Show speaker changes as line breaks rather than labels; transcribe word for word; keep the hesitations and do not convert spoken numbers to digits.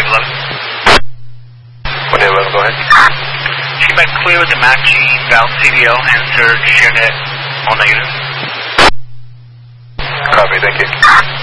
eight eleven.
one eight eleven, go ahead.
Feedback clear with the M A C G, valve C D L, answer, share net, all negative.
Copy, thank you.